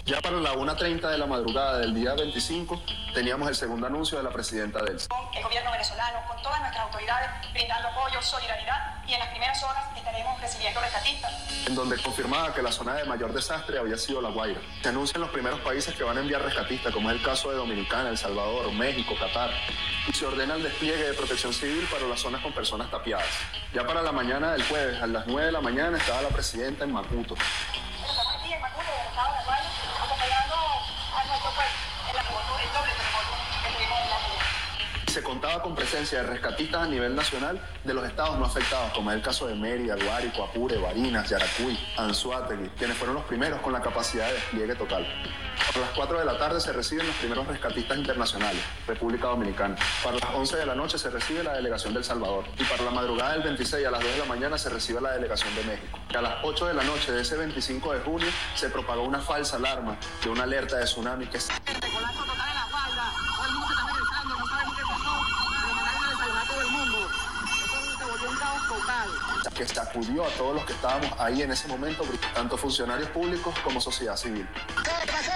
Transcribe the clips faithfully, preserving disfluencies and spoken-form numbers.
Ya para la una treinta de la madrugada del día veinticinco teníamos el segundo anuncio de la presidenta Delcy. El gobierno venezolano, con todas nuestras autoridades, brindando apoyo, solidaridad, y en las primeras horas estaremos recibiendo rescatistas. En donde confirmaba que la zona de mayor desastre había sido La Guaira. Se anuncian los primeros países que van a enviar rescatistas, como es el caso de Dominicana, El Salvador, México, Qatar. Y se ordena el despliegue de protección civil para las zonas con personas tapiadas. Ya para la mañana del jueves, a las nueve de la mañana, estaba la presidenta en Macuto. Estamos aquí en Macuto, en el estado de La Guaira, acompañando a nuestro pueblo en la foto, el doble terremoto que tuvimos en la ciudad. Se contaba con presencia de rescatistas a nivel nacional de los estados no afectados, como es el caso de Mérida, Guárico, Apure, Barinas, Yaracuy, Anzoátegui, quienes fueron los primeros con la capacidad de despliegue total. A las cuatro de la tarde se reciben los primeros rescatistas internacionales, República Dominicana. Para las once de la noche se recibe la delegación de El Salvador. Y para la madrugada del veintiséis a las dos de la mañana se recibe la delegación de México. Y a las ocho de la noche de ese veinticinco de junio se propagó una falsa alarma de una alerta de tsunami que... que sacudió a todos los que estábamos ahí en ese momento, tanto funcionarios públicos como sociedad civil. ¿Qué pasó?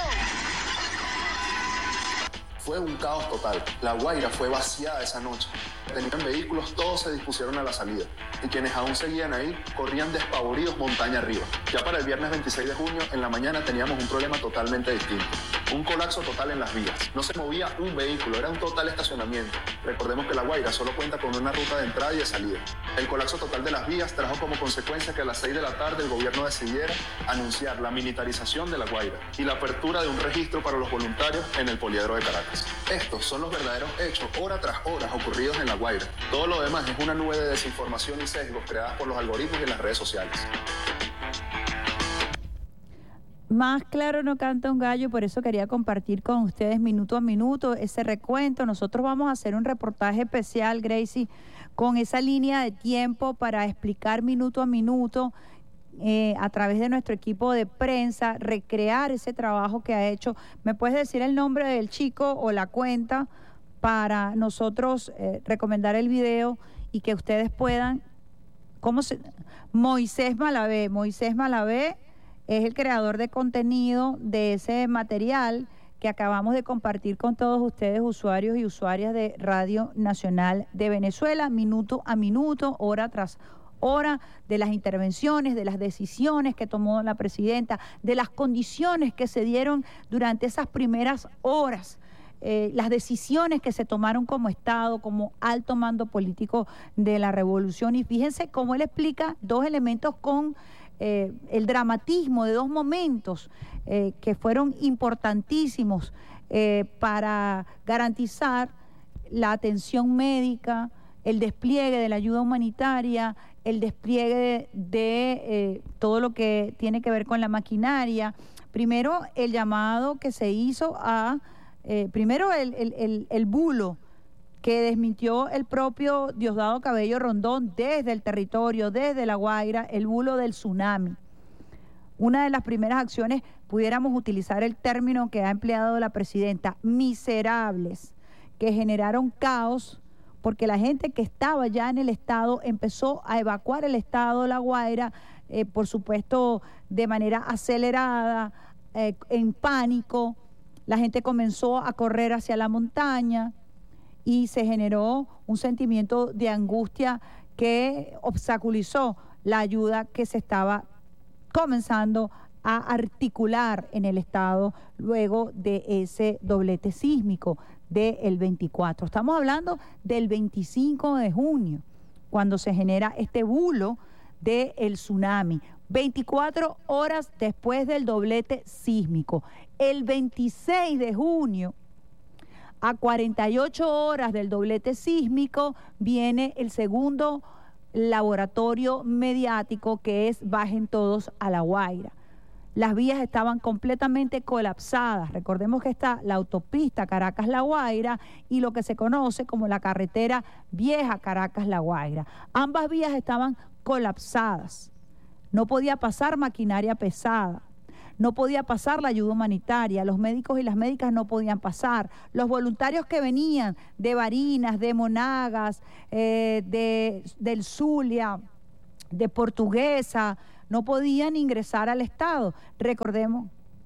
Fue un caos total. La Guaira fue vaciada esa noche. Tenían vehículos, todos se dispusieron a la salida. Y quienes aún seguían ahí, corrían despavoridos montaña arriba. Ya para el viernes veintiséis de junio, en la mañana teníamos un problema totalmente distinto. Un colapso total en las vías. No se movía un vehículo, era un total estacionamiento. Recordemos que La Guaira solo cuenta con una ruta de entrada y de salida. El colapso total de las vías trajo como consecuencia que a las seis de la tarde el gobierno decidiera anunciar la militarización de La Guaira y la apertura de un registro para los voluntarios en el poliedro de Caracas. Estos son los verdaderos hechos, hora tras hora, ocurridos en La Guaira. Todo lo demás es una nube de desinformación y sesgos creadas por los algoritmos y las redes sociales. Más claro no canta un gallo, por eso quería compartir con ustedes minuto a minuto ese recuento. Nosotros vamos a hacer un reportaje especial, Gracie, con esa línea de tiempo para explicar minuto a minuto eh, a través de nuestro equipo de prensa, recrear ese trabajo que ha hecho. ¿Me puedes decir el nombre del chico o la cuenta para nosotros eh, recomendar el video y que ustedes puedan? ¿Cómo se? Moisés Malavé. Moisés Malavé es el creador de contenido de ese material que acabamos de compartir con todos ustedes, usuarios y usuarias de Radio Nacional de Venezuela, minuto a minuto, hora tras hora, de las intervenciones, de las decisiones que tomó la presidenta, de las condiciones que se dieron durante esas primeras horas, eh, las decisiones que se tomaron como Estado, como alto mando político de la revolución. Y fíjense cómo él explica dos elementos con Eh, el dramatismo de dos momentos eh, que fueron importantísimos eh, para garantizar la atención médica, el despliegue de la ayuda humanitaria, el despliegue de, de eh, todo lo que tiene que ver con la maquinaria. Primero, el llamado que se hizo a, eh, primero el, el, el, el bulo que desmintió el propio Diosdado Cabello Rondón desde el territorio, desde La Guaira, el bulo del tsunami. Una de las primeras acciones, pudiéramos utilizar el término que ha empleado la presidenta, miserables, que generaron caos, porque la gente que estaba ya en el estado empezó a evacuar el estado de La Guaira, eh, por supuesto, de manera acelerada, eh, en pánico. La gente comenzó a correr hacia la montaña, y se generó un sentimiento de angustia que obstaculizó la ayuda que se estaba comenzando a articular en el Estado luego de ese doblete sísmico del veinticuatro. Estamos hablando del veinticinco de junio, cuando se genera este bulo del tsunami. veinticuatro horas después del doblete sísmico. El veintiséis de junio, a cuarenta y ocho horas del doblete sísmico, viene el segundo laboratorio mediático, que es Bajen Todos a La Guaira. Las vías estaban completamente colapsadas. Recordemos que está la autopista Caracas-La Guaira y lo que se conoce como la carretera vieja Caracas-La Guaira. Ambas vías estaban colapsadas. No podía pasar maquinaria pesada. No podía pasar la ayuda humanitaria, los médicos y las médicas no podían pasar, los voluntarios que venían de Barinas, de Monagas, eh, de, del Zulia, de Portuguesa, no podían ingresar al Estado. Recordemos,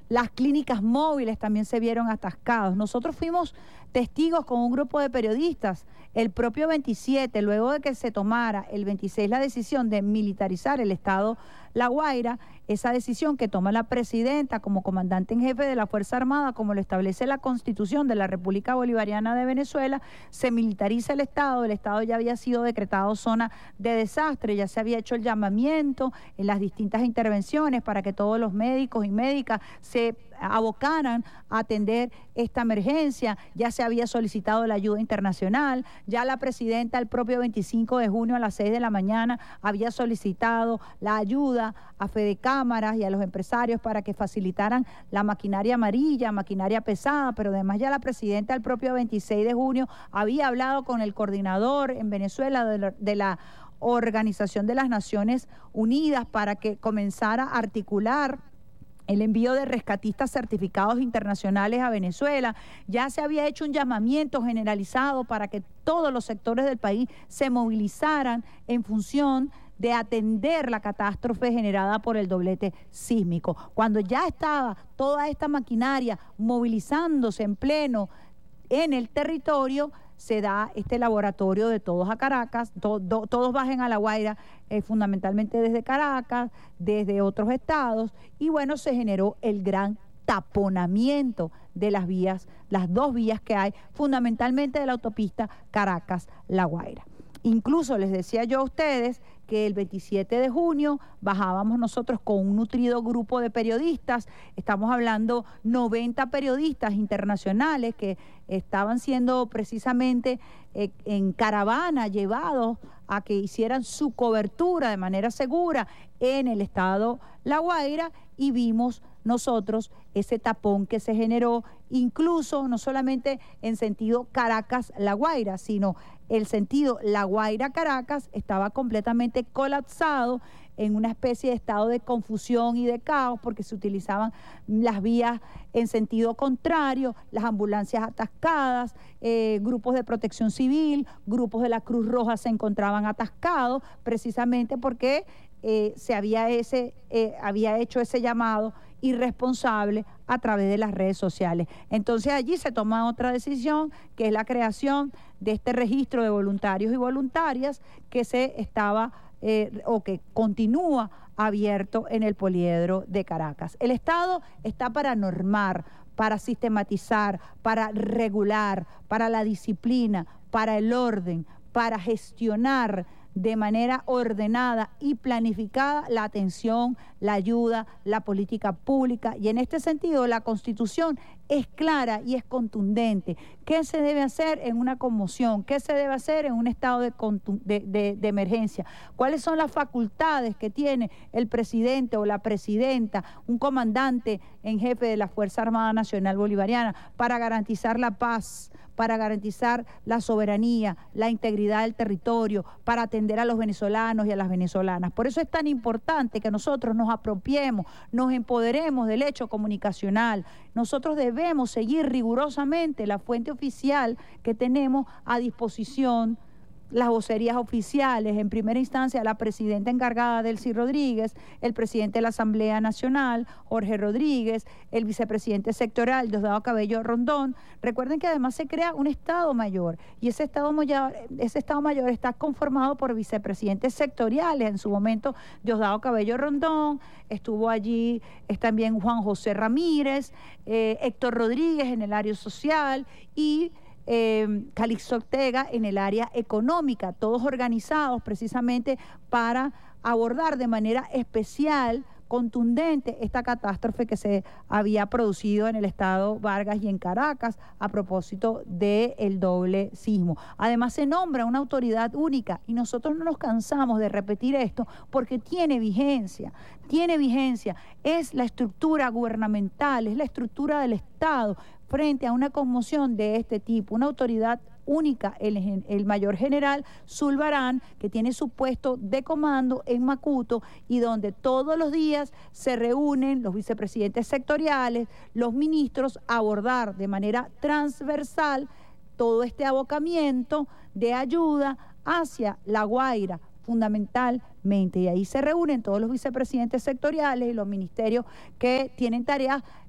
Las clínicas móviles también se vieron atascados. Nosotros fuimos testigos con un grupo de periodistas. El propio veintisiete, luego de que se tomara el veintiséis la decisión de militarizar el estado La Guaira, esa decisión que toma la presidenta como comandante en jefe de la Fuerza Armada, como lo establece la Constitución de la República Bolivariana de Venezuela, se militariza el estado. El estado ya había sido decretado zona de desastre, ya se había hecho el llamamiento en las distintas intervenciones para que todos los médicos y médicas se abocaran a atender esta emergencia, ya se había solicitado la ayuda internacional, ya la presidenta el propio veinticinco de junio a las seis de la mañana había solicitado la ayuda a Fede Cámaras y a los empresarios para que facilitaran la maquinaria amarilla, maquinaria pesada, pero además ya la presidenta el propio veintiséis de junio había hablado con el coordinador en Venezuela de la, de la Organización de las Naciones Unidas para que comenzara a articular el envío de rescatistas certificados internacionales a Venezuela. Ya se había hecho un llamamiento generalizado para que todos los sectores del país se movilizaran en función de atender la catástrofe generada por el doblete sísmico. Cuando ya estaba toda esta maquinaria movilizándose en pleno en el territorio, se da este laboratorio de todos a Caracas, to, do, todos bajen a La Guaira, eh, fundamentalmente desde Caracas, desde otros estados, y bueno, se generó el gran taponamiento de las vías, las dos vías que hay, fundamentalmente de la autopista Caracas-La Guaira. Incluso les decía yo a ustedes que el veintisiete de junio bajábamos nosotros con un nutrido grupo de periodistas, estamos hablando noventa periodistas internacionales que estaban siendo precisamente eh, en caravana llevados a que hicieran su cobertura de manera segura en el estado La Guaira, y vimos nosotros ese tapón que se generó, incluso no solamente en sentido Caracas-La Guaira, sino el sentido La Guaira-Caracas estaba completamente colapsado en una especie de estado de confusión y de caos porque se utilizaban las vías en sentido contrario, las ambulancias atascadas, eh, grupos de protección civil, grupos de la Cruz Roja se encontraban atascados precisamente porque eh, se había, ese, eh, había hecho ese llamado irresponsable a través de las redes sociales. Entonces allí se toma otra decisión, que es la creación de este registro de voluntarios y voluntarias que se estaba eh, o que continúa abierto en el poliedro de Caracas. El Estado está para normar, para sistematizar, para regular, para la disciplina, para el orden, para gestionar de manera ordenada y planificada la atención, la ayuda, la política pública. Y en este sentido, la Constitución es clara y es contundente. ¿Qué se debe hacer en una conmoción? ¿Qué se debe hacer en un estado de, de, de, de emergencia? ¿Cuáles son las facultades que tiene el presidente o la presidenta, un comandante en jefe de la Fuerza Armada Nacional Bolivariana, para garantizar la paz, para garantizar la soberanía, la integridad del territorio, para atender a los venezolanos y a las venezolanas? Por eso es tan importante que nosotros nos apropiemos, nos empoderemos del hecho comunicacional. Nosotros debemos seguir rigurosamente la fuente oficial que tenemos a disposición, las vocerías oficiales, en primera instancia la presidenta encargada, Delcy Rodríguez, el presidente de la Asamblea Nacional, Jorge Rodríguez, el vicepresidente sectorial, Diosdado Cabello Rondón. Recuerden que además se crea un Estado Mayor, y ese Estado Mayor, ese Estado Mayor está conformado por vicepresidentes sectoriales. En su momento, Diosdado Cabello Rondón, estuvo allí es también Juan José Ramírez, eh, Héctor Rodríguez en el área social y Eh, Calixto Ortega en el área económica, todos organizados precisamente para abordar de manera especial, contundente, esta catástrofe que se había producido en el estado Vargas y en Caracas a propósito del doble sismo. Además se nombra una autoridad única y nosotros no nos cansamos de repetir esto porque tiene vigencia, tiene vigencia, es la estructura gubernamental, es la estructura del Estado frente a una conmoción de este tipo, una autoridad única, el, el mayor general Zulbarán, que tiene su puesto de comando en Macuto y donde todos los días se reúnen los vicepresidentes sectoriales, los ministros, a abordar de manera transversal todo este abocamiento de ayuda hacia La Guaira, fundamentalmente. Y ahí se reúnen todos los vicepresidentes sectoriales y los ministerios que tienen tareas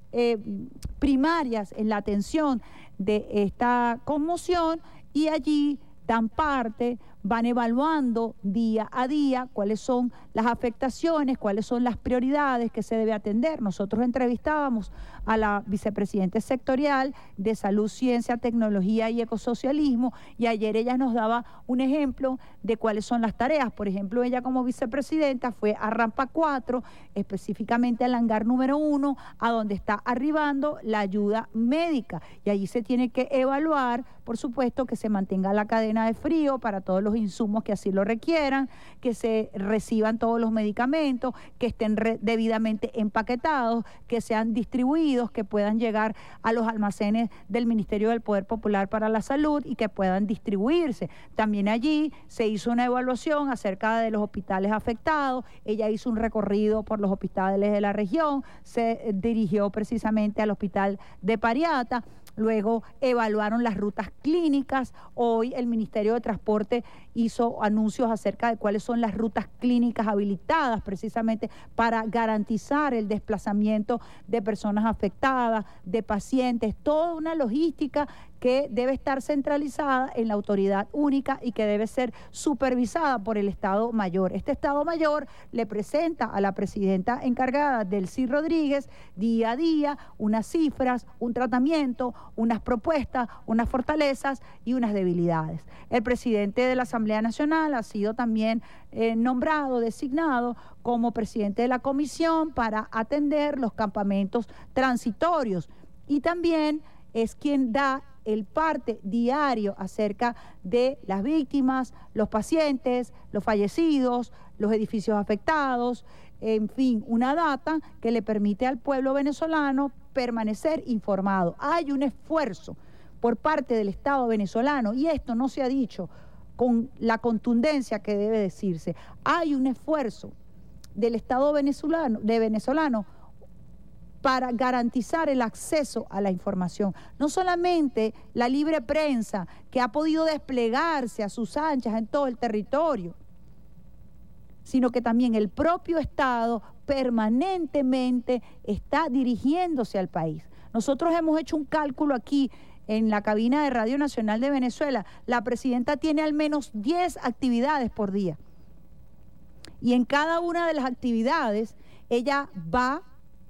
eh, primarias en la atención de esta conmoción y allí dan parte, van evaluando día a día cuáles son las afectaciones, cuáles son las prioridades que se debe atender. Nosotros entrevistábamos a la vicepresidenta sectorial de Salud, Ciencia, Tecnología y Ecosocialismo y ayer ella nos daba un ejemplo de cuáles son las tareas. Por ejemplo, ella como vicepresidenta fue a Rampa cuatro, específicamente al hangar número uno, a donde está arribando la ayuda médica y allí se tiene que evaluar, por supuesto, que se mantenga la cadena de frío para todos los insumos que así lo requieran, que se reciban todos los medicamentos, que estén debidamente empaquetados, que sean distribuidos, que puedan llegar a los almacenes del Ministerio del Poder Popular para la Salud y que puedan distribuirse. También allí se hizo una evaluación acerca de los hospitales afectados, ella hizo un recorrido por los hospitales de la región, se dirigió precisamente al hospital de Pariata. Luego evaluaron las rutas clínicas. Hoy el Ministerio de Transporte hizo anuncios acerca de cuáles son las rutas clínicas habilitadas precisamente para garantizar el desplazamiento de personas afectadas, de pacientes, toda una logística que debe estar centralizada en la autoridad única y que debe ser supervisada por el Estado Mayor. Este Estado Mayor le presenta a la presidenta encargada, Delcy Rodríguez, día a día unas cifras, un tratamiento, unas propuestas, unas fortalezas y unas debilidades. El presidente de la Asamblea Nacional ha sido también eh, nombrado, designado como presidente de la comisión para atender los campamentos transitorios y también es quien da el parte diario acerca de las víctimas, los pacientes, los fallecidos, los edificios afectados, en fin, una data que le permite al pueblo venezolano permanecer informado. Hay un esfuerzo por parte del Estado venezolano y esto no se ha dicho con la contundencia que debe decirse. Hay un esfuerzo del Estado venezolano, de venezolano para garantizar el acceso a la información. No solamente la libre prensa que ha podido desplegarse a sus anchas en todo el territorio, sino que también el propio Estado permanentemente está dirigiéndose al país. Nosotros hemos hecho un cálculo aquí en la cabina de Radio Nacional de Venezuela. La presidenta tiene al menos diez actividades por día. Y en cada una de las actividades ella va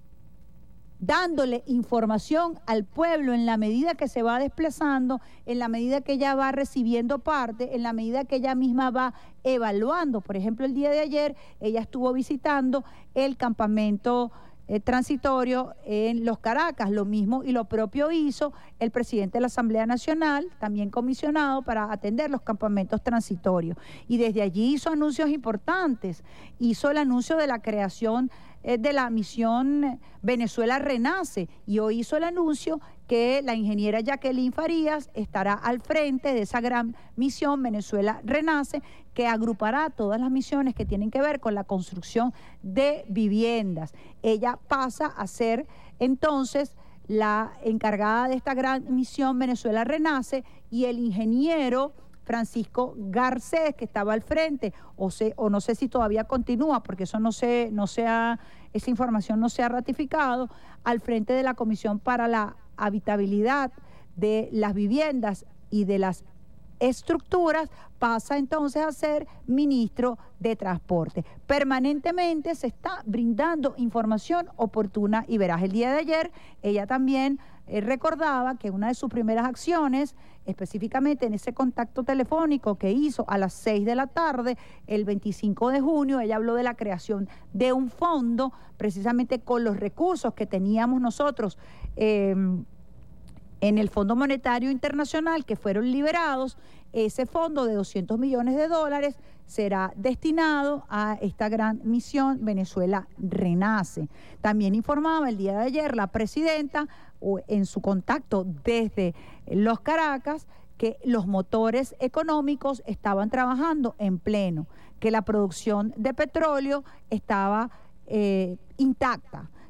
dándole información al pueblo en la medida que se va desplazando, en la medida que ella va recibiendo parte, en la medida que ella misma va evaluando. Por ejemplo, el día de ayer ella estuvo visitando el campamento eh, transitorio en Los Caracas, lo mismo y lo propio hizo el presidente de la Asamblea Nacional, también comisionado para atender los campamentos transitorios. Y desde allí hizo anuncios importantes, hizo el anuncio de la creación de la misión Venezuela Renace y hoy hizo el anuncio que la ingeniera Jacqueline Farías estará al frente de esa gran misión Venezuela Renace que agrupará todas las misiones que tienen que ver con la construcción de viviendas. Ella pasa a ser entonces la encargada de esta gran misión Venezuela Renace y el ingeniero Francisco Garcés, que estaba al frente, o, se, o no sé si todavía continúa, porque eso no se, no se ha, esa información no se ha ratificado, al frente de la Comisión para la Habitabilidad de las Viviendas y de las Estructuras, pasa entonces a ser ministro de Transporte. Permanentemente se está brindando información oportuna y veraz. El día de ayer ella también eh, recordaba que una de sus primeras acciones, específicamente en ese contacto telefónico que hizo a las seis de la tarde, el veinticinco de junio, ella habló de la creación de un fondo, precisamente con los recursos que teníamos nosotros eh, en el Fondo Monetario Internacional que fueron liberados. Ese fondo de doscientos millones de dólares será destinado a esta gran misión Venezuela Renace. También informaba el día de ayer la presidenta en su contacto desde Los Caracas que los motores económicos estaban trabajando en pleno, que la producción de petróleo estaba eh, intacta,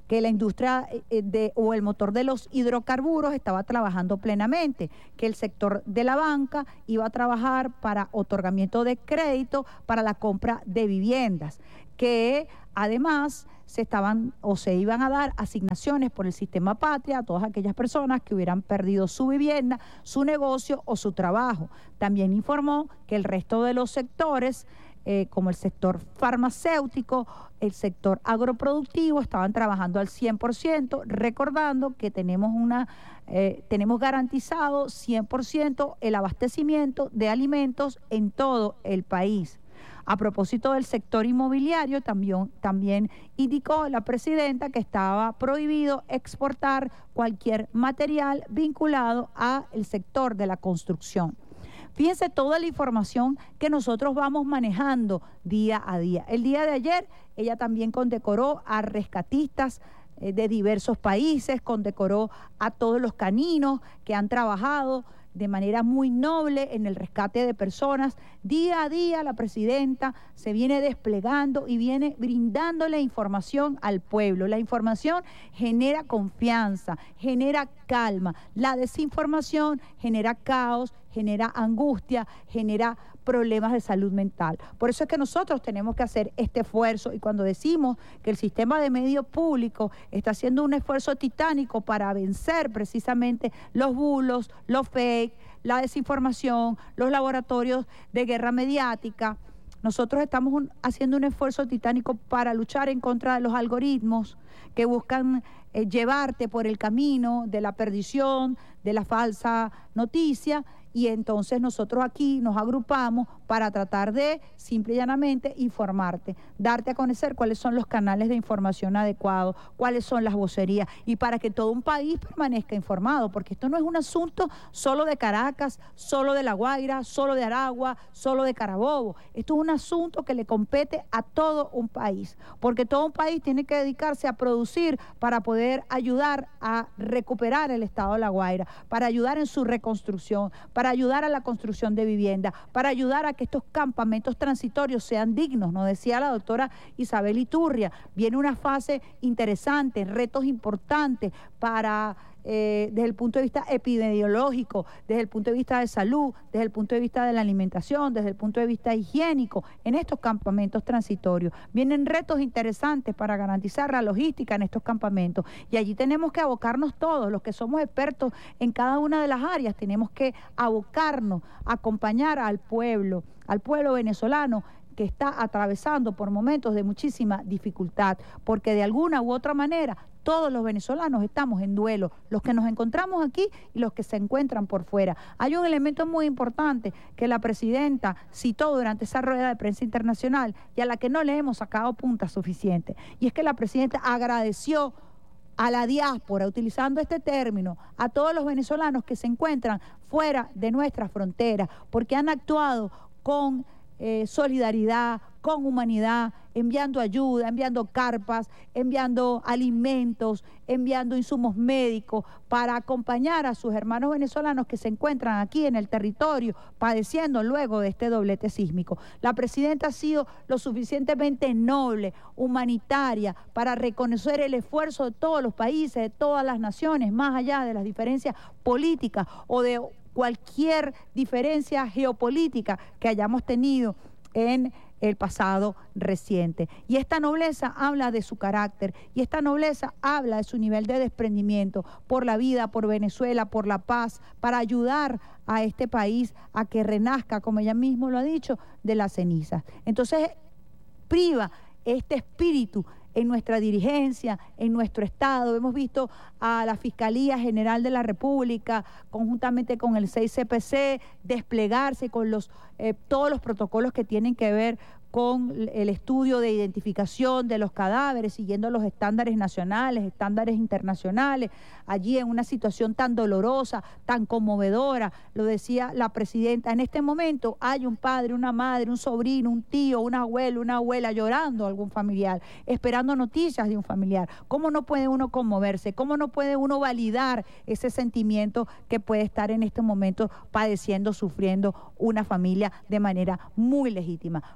que la industria eh, de, o el motor de los hidrocarburos estaba trabajando plenamente, que el sector de la banca iba a trabajar para otorgamiento de crédito para la compra de viviendas, que además se estaban o se iban a dar asignaciones por el sistema Patria a todas aquellas personas que hubieran perdido su vivienda, su negocio o su trabajo. También informó que el resto de los sectores, eh, como el sector farmacéutico, el sector agroproductivo, estaban trabajando al cien por ciento, recordando que tenemos una eh, tenemos garantizado cien por ciento el abastecimiento de alimentos en todo el país. A propósito del sector inmobiliario, también, también indicó la presidenta que estaba prohibido exportar cualquier material vinculado al sector de la construcción. Fíjense toda la información que nosotros vamos manejando día a día. El día de ayer, ella también condecoró a rescatistas eh, de diversos países, condecoró a todos los caninos que han trabajado de manera muy noble en el rescate de personas. Día a día la presidenta se viene desplegando y viene brindándole información al pueblo. La información genera confianza, genera calma. La desinformación genera caos, genera angustia, genera problemas de salud mental. Por eso es que nosotros tenemos que hacer este esfuerzo, y cuando decimos que el sistema de medios públicos está haciendo un esfuerzo titánico para vencer precisamente los bulos, los fake, la desinformación, los laboratorios de guerra mediática, nosotros estamos un, haciendo un esfuerzo titánico para luchar en contra de los algoritmos que buscan eh, llevarte por el camino de la perdición, de la falsa noticia. Y entonces nosotros aquí nos agrupamos para tratar de, simple y llanamente, informarte, darte a conocer cuáles son los canales de información adecuados, cuáles son las vocerías, y para que todo un país permanezca informado, porque esto no es un asunto solo de Caracas, solo de La Guaira, solo de Aragua, solo de Carabobo. Esto es un asunto que le compete a todo un país, porque todo un país tiene que dedicarse a producir para poder ayudar a recuperar el estado de La Guaira, para ayudar en su reconstrucción, para ayudar a la construcción de vivienda, para ayudar a que estos campamentos transitorios sean dignos. Nos decía la doctora Isabel Iturria, viene una fase interesante, retos importantes para, eh, desde el punto de vista epidemiológico, desde el punto de vista de salud, desde el punto de vista de la alimentación, desde el punto de vista higiénico, en estos campamentos transitorios. Vienen retos interesantes para garantizar la logística en estos campamentos, y allí tenemos que abocarnos todos, los que somos expertos en cada una de las áreas, tenemos que abocarnos, acompañar al pueblo, al pueblo venezolano, que está atravesando por momentos de muchísima dificultad, porque de alguna u otra manera todos los venezolanos estamos en duelo, los que nos encontramos aquí y los que se encuentran por fuera. Hay un elemento muy importante que la presidenta citó durante esa rueda de prensa internacional y a la que no le hemos sacado punta suficiente, y es que la presidenta agradeció a la diáspora, utilizando este término, a todos los venezolanos que se encuentran fuera de nuestras fronteras, porque han actuado con eh, solidaridad, con humanidad, enviando ayuda, enviando carpas, enviando alimentos, enviando insumos médicos para acompañar a sus hermanos venezolanos que se encuentran aquí en el territorio padeciendo luego de este doblete sísmico. La presidenta ha sido lo suficientemente noble, humanitaria, para reconocer el esfuerzo de todos los países, de todas las naciones, más allá de las diferencias políticas o de cualquier diferencia geopolítica que hayamos tenido en el pasado reciente. Y esta nobleza habla de su carácter, y esta nobleza habla de su nivel de desprendimiento por la vida, por Venezuela, por la paz, para ayudar a este país a que renazca, como ella mismo lo ha dicho, de las cenizas. Entonces, priva este espíritu en nuestra dirigencia, en nuestro Estado. Hemos visto a la Fiscalía General de la República, conjuntamente con el seis C P C, desplegarse con los eh, todos los protocolos que tienen que ver con el estudio de identificación de los cadáveres, siguiendo los estándares nacionales, estándares internacionales, allí en una situación tan dolorosa, tan conmovedora. Lo decía la presidenta, en este momento hay un padre, una madre, un sobrino, un tío, un abuelo, una abuela llorando a algún familiar, esperando noticias de un familiar. ¿Cómo no puede uno conmoverse? ¿Cómo no puede uno validar ese sentimiento que puede estar en este momento padeciendo, sufriendo una familia de manera muy legítima? Por eso es que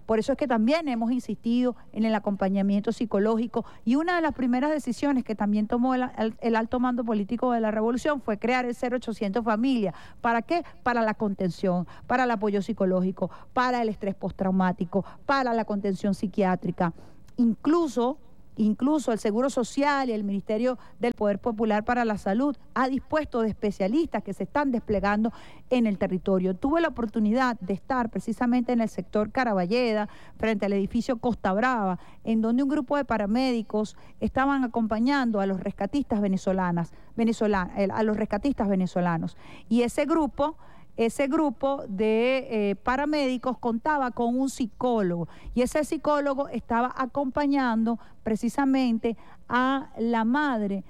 que también hemos insistido en el acompañamiento psicológico, y una de las primeras decisiones que también tomó el, el, el alto mando político de la revolución fue crear el cero ochocientos Familia. ¿Para qué? Para la contención, para el apoyo psicológico, para el estrés postraumático, para la contención psiquiátrica. Incluso Incluso el Seguro Social y el Ministerio del Poder Popular para la Salud ha dispuesto de especialistas que se están desplegando en el territorio. Tuve la oportunidad de estar precisamente en el sector Caraballeda, frente al edificio Costa Brava, en donde un grupo de paramédicos estaban acompañando a los rescatistas venezolanas, venezolanos, a los rescatistas venezolanos. Y ese grupo... Ese grupo de eh, paramédicos contaba con un psicólogo, y ese psicólogo estaba acompañando precisamente a la madre,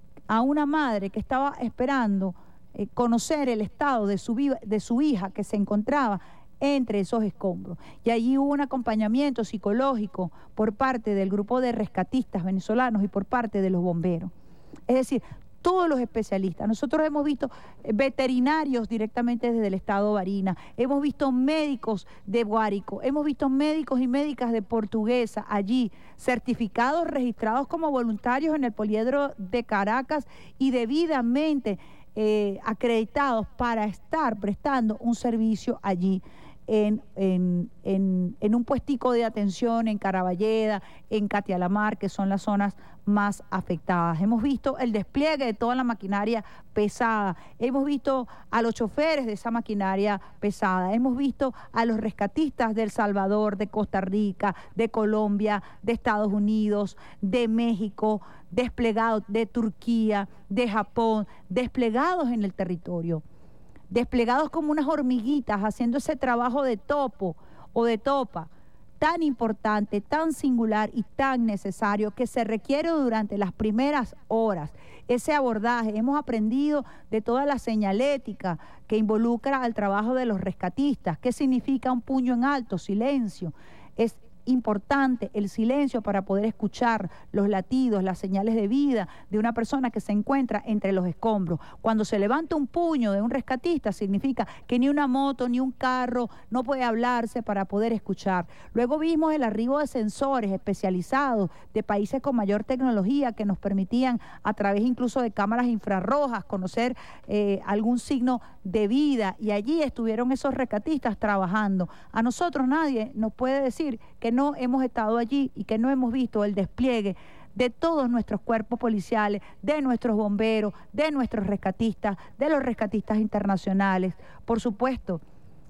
a una madre que estaba esperando eh, conocer el estado de su, de su hija, que se encontraba entre esos escombros. Y allí hubo un acompañamiento psicológico por parte del grupo de rescatistas venezolanos y por parte de los bomberos. Es decir, todos los especialistas. Nosotros hemos visto veterinarios directamente desde el estado Barinas, hemos visto médicos de Guárico, hemos visto médicos y médicas de Portuguesa allí, certificados, registrados como voluntarios en el Poliedro de Caracas y debidamente eh, acreditados para estar prestando un servicio allí. En, en, en, en un puestico de atención en Caraballeda, en Catialamar, que son las zonas más afectadas. Hemos visto el despliegue de toda la maquinaria pesada, hemos visto a los choferes de esa maquinaria pesada, hemos visto a los rescatistas de El Salvador, de Costa Rica, de Colombia, de Estados Unidos, de México, desplegados de Turquía, de Japón, desplegados en el territorio. Desplegados como unas hormiguitas, haciendo ese trabajo de topo o de topa, tan importante, tan singular y tan necesario, que se requiere durante las primeras horas. Ese abordaje, hemos aprendido de toda la señalética que involucra al trabajo de los rescatistas. ¿Qué significa un puño en alto? Silencio. Es importante el silencio para poder escuchar los latidos, las señales de vida de una persona que se encuentra entre los escombros. Cuando se levanta un puño de un rescatista, significa que ni una moto ni un carro no puede hablarse para poder escuchar. Luego vimos el arribo de sensores especializados de países con mayor tecnología que nos permitían, a través incluso de cámaras infrarrojas, conocer eh, algún signo de vida, y allí estuvieron esos rescatistas trabajando. A nosotros nadie nos puede decir que no hemos estado allí y que no hemos visto el despliegue de todos nuestros cuerpos policiales, de nuestros bomberos, de nuestros rescatistas, de los rescatistas internacionales. Por supuesto,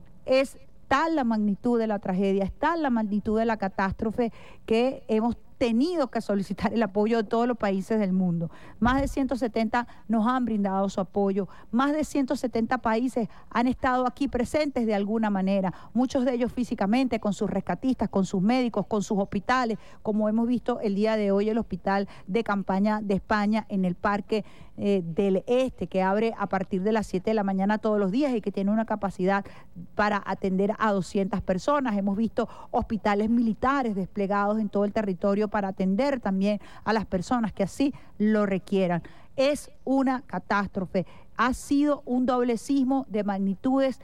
es tal la magnitud de la tragedia, es tal la magnitud de la catástrofe que hemos tenido que solicitar el apoyo de todos los países del mundo. Más de ciento setenta nos han brindado su apoyo, más de ciento setenta países han estado aquí presentes de alguna manera, muchos de ellos físicamente, con sus rescatistas, con sus médicos, con sus hospitales, como hemos visto el día de hoy el Hospital de Campaña de España en el Parque eh, del Este, que abre a partir de las siete de la mañana todos los días y que tiene una capacidad para atender a doscientas personas. Hemos visto hospitales militares desplegados en todo el territorio para atender también a las personas que así lo requieran. Es una catástrofe, ha sido un doble sismo de magnitudes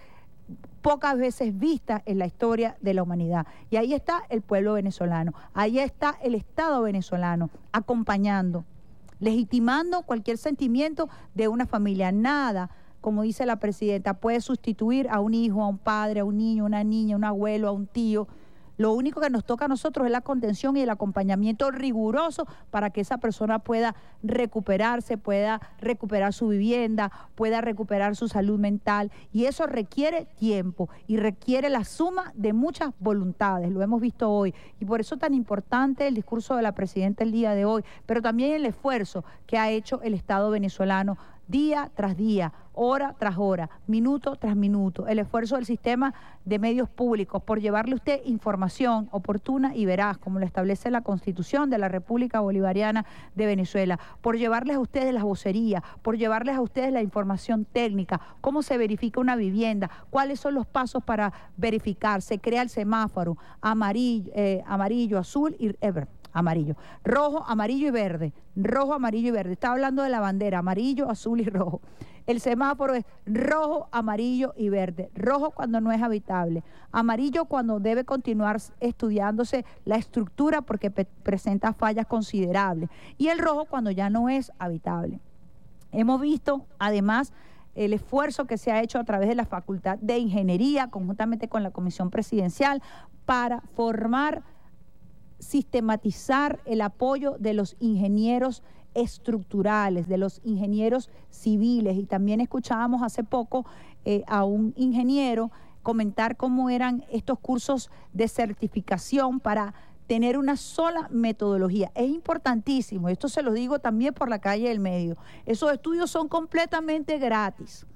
pocas veces vistas en la historia de la humanidad. Y ahí está el pueblo venezolano, ahí está el Estado venezolano acompañando, legitimando cualquier sentimiento de una familia. Nada, como dice la presidenta, puede sustituir a un hijo, a un padre, a un niño, a una niña, a un abuelo, a un tío. Lo único que nos toca a nosotros es la contención y el acompañamiento riguroso para que esa persona pueda recuperarse, pueda recuperar su vivienda, pueda recuperar su salud mental. Y eso requiere tiempo y requiere la suma de muchas voluntades. Lo hemos visto hoy. Y por eso es tan importante el discurso de la presidenta el día de hoy, pero también el esfuerzo que ha hecho el Estado venezolano día tras día, hora tras hora, minuto tras minuto, el esfuerzo del sistema de medios públicos por llevarle a usted información oportuna y veraz, como lo establece la Constitución de la República Bolivariana de Venezuela, por llevarles a ustedes las vocerías, por llevarles a ustedes la información técnica, cómo se verifica una vivienda, cuáles son los pasos para verificar, se crea el semáforo, amarillo, eh, amarillo azul y eh, amarillo, rojo, amarillo y verde, rojo, amarillo y verde. Estaba hablando de la bandera, amarillo, azul y rojo. El semáforo es rojo, amarillo y verde. Rojo cuando no es habitable. Amarillo cuando debe continuar estudiándose la estructura porque pe- presenta fallas considerables. Y el rojo cuando ya no es habitable. Hemos visto, además, el esfuerzo que se ha hecho a través de la Facultad de Ingeniería, conjuntamente con la Comisión Presidencial, para formar, sistematizar el apoyo de los ingenieros estructurales, de los ingenieros civiles. Y también escuchábamos hace poco eh, a un ingeniero comentar cómo eran estos cursos de certificación para tener una sola metodología. Es importantísimo, esto se lo digo también por la calle del medio. Esos estudios son completamente gratis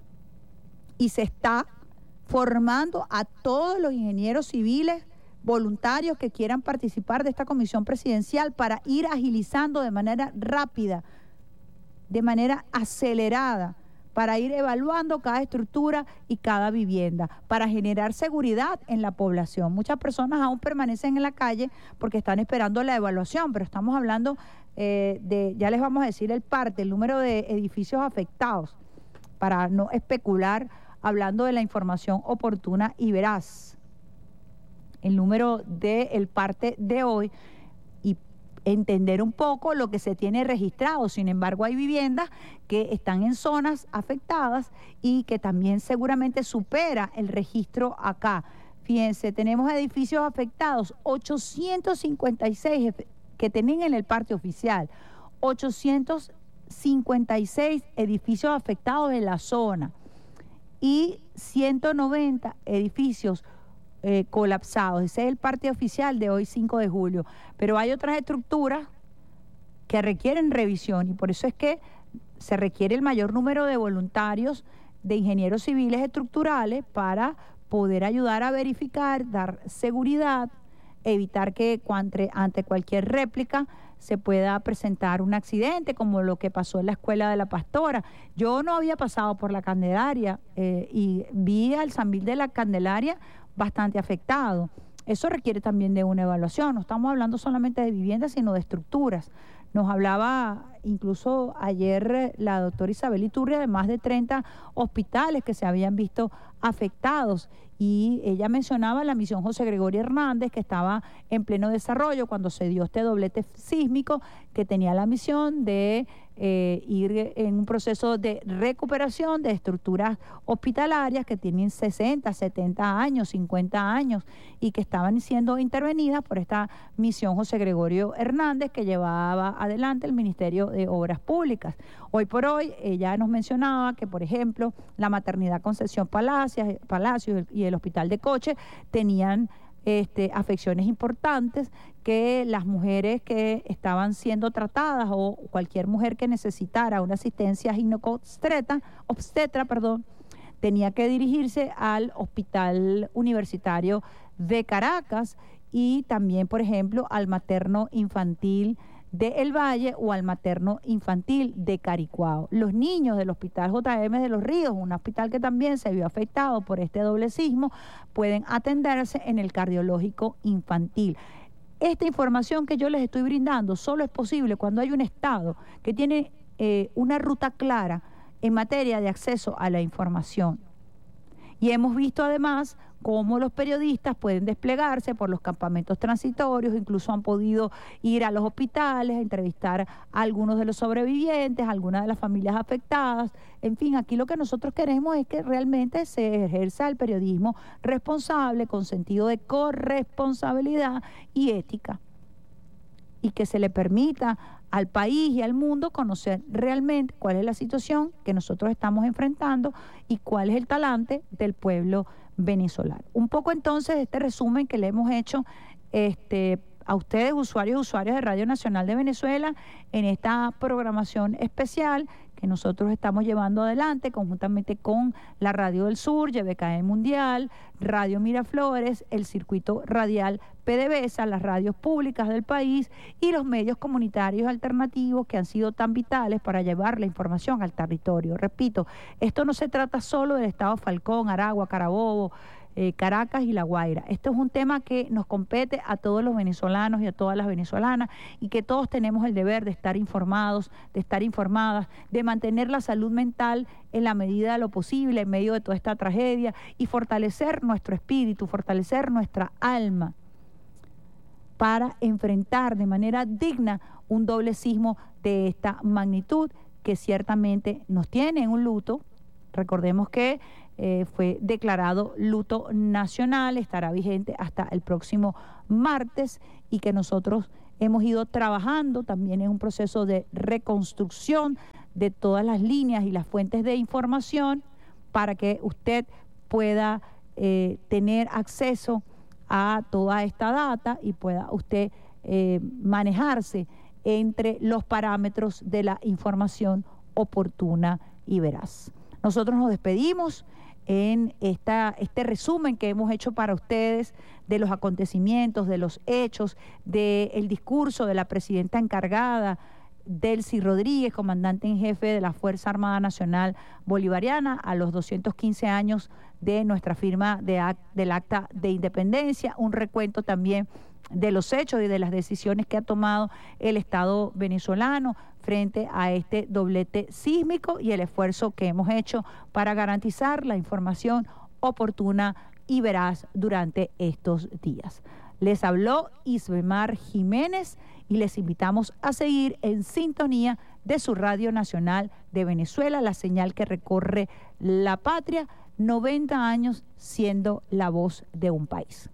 y se está formando a todos los ingenieros civiles voluntarios que quieran participar de esta comisión presidencial para ir agilizando de manera rápida, de manera acelerada, para ir evaluando cada estructura y cada vivienda, para generar seguridad en la población. Muchas personas aún permanecen en la calle porque están esperando la evaluación, pero estamos hablando eh, de, ya les vamos a decir el parte, el número de edificios afectados, para no especular, hablando de la información oportuna y veraz. El número del parte de hoy y entender un poco lo que se tiene registrado. Sin embargo, hay viviendas que están en zonas afectadas y que también seguramente supera el registro acá. Fíjense, tenemos edificios afectados, ochocientos cincuenta y seis que tienen en el parte oficial, ochocientos cincuenta y seis edificios afectados en la zona y ciento noventa edificios Eh, colapsados. Ese es el parte oficial de hoy, cinco de julio. Pero hay otras estructuras que requieren revisión y por eso es que se requiere el mayor número de voluntarios, de ingenieros civiles estructurales para poder ayudar a verificar, dar seguridad, evitar que ante, ante cualquier réplica se pueda presentar un accidente como lo que pasó en la Escuela de la Pastora. Yo no había pasado por la Candelaria eh, y vi al Sambil de la Candelaria bastante afectado. Eso requiere también de una evaluación. No estamos hablando solamente de viviendas, sino de estructuras. Nos hablaba incluso ayer la doctora Isabel Iturria de más de treinta hospitales que se habían visto afectados y ella mencionaba la misión José Gregorio Hernández que estaba en pleno desarrollo cuando se dio este doblete sísmico, que tenía la misión de eh, ir en un proceso de recuperación de estructuras hospitalarias que tienen sesenta, setenta años, cincuenta años y que estaban siendo intervenidas por esta misión José Gregorio Hernández que llevaba adelante el Ministerio de Obras Públicas. Hoy por hoy ella nos mencionaba que, por ejemplo, la maternidad Concepción Palacios, Palacios y el Hospital de Coche tenían Este, afecciones importantes, que las mujeres que estaban siendo tratadas o cualquier mujer que necesitara una asistencia ginecobstetra, obstetra, perdón, tenía que dirigirse al Hospital Universitario de Caracas y también, por ejemplo, al materno infantil de El Valle o al materno infantil de Caricuao. Los niños del Hospital J M de Los Ríos, un hospital que también se vio afectado por este doble sismo, pueden atenderse en el cardiológico infantil. Esta información que yo les estoy brindando solo es posible cuando hay un Estado que tiene eh, una ruta clara en materia de acceso a la información. Y hemos visto además cómo los periodistas pueden desplegarse por los campamentos transitorios, incluso han podido ir a los hospitales, a entrevistar a algunos de los sobrevivientes, a algunas de las familias afectadas. En fin, aquí lo que nosotros queremos es que realmente se ejerza el periodismo responsable, con sentido de corresponsabilidad y ética, y que se le permita al país y al mundo conocer realmente cuál es la situación que nosotros estamos enfrentando y cuál es el talante del pueblo venezolano. Un poco entonces este resumen que le hemos hecho este, a ustedes, usuarios y usuarias de Radio Nacional de Venezuela, en esta programación especial que nosotros estamos llevando adelante conjuntamente con la Radio del Sur, Y B K E Mundial, Radio Miraflores, el Circuito Radial PDVSA, las radios públicas del país y los medios comunitarios alternativos que han sido tan vitales para llevar la información al territorio. Repito, esto no se trata solo del Estado Falcón, Aragua, Carabobo, eh, Caracas y La Guaira. Esto es un tema que nos compete a todos los venezolanos y a todas las venezolanas y que todos tenemos el deber de estar informados, de estar informadas, de mantener la salud mental en la medida de lo posible en medio de toda esta tragedia y fortalecer nuestro espíritu, fortalecer nuestra alma para enfrentar de manera digna un doble sismo de esta magnitud que ciertamente nos tiene en un luto. Recordemos que eh, fue declarado luto nacional, estará vigente hasta el próximo martes y que nosotros hemos ido trabajando también en un proceso de reconstrucción de todas las líneas y las fuentes de información para que usted pueda eh, tener acceso a toda esta data y pueda usted eh, manejarse entre los parámetros de la información oportuna y veraz. Nosotros nos despedimos en esta, este resumen que hemos hecho para ustedes de los acontecimientos, de los hechos, del discurso de la presidenta encargada, Delcy Rodríguez, comandante en jefe de la Fuerza Armada Nacional Bolivariana, a los doscientos quince años de nuestra firma de act, del Acta de Independencia, un recuento también de los hechos y de las decisiones que ha tomado el Estado venezolano frente a este doblete sísmico y el esfuerzo que hemos hecho para garantizar la información oportuna y veraz durante estos días. Les habló Isbemar Jiménez y les invitamos a seguir en sintonía de su Radio Nacional de Venezuela, la señal que recorre la patria, noventa años siendo la voz de un país.